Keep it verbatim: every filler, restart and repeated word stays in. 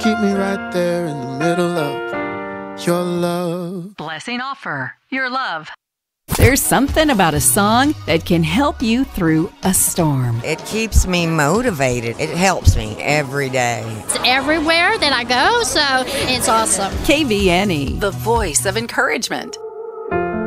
keep me right there in the middle of your love. Blessing Offer, your love. There's something about a song that can help you through a storm. It keeps me motivated. It helps me every day. It's everywhere that I go, so it's awesome. K V N E, the voice of encouragement.